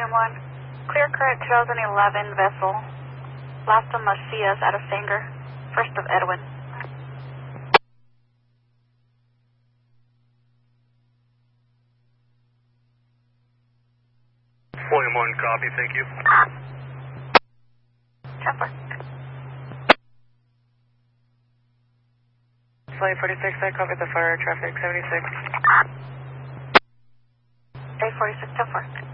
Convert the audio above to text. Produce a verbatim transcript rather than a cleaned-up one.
William one. Clear current twenty eleven vessel. Last of Macias out of Sanger. First of Edwin. William one, copy, thank you. Temper. Flight forty-six, I covered the fire traffic seventy-six. A forty-six, Temper.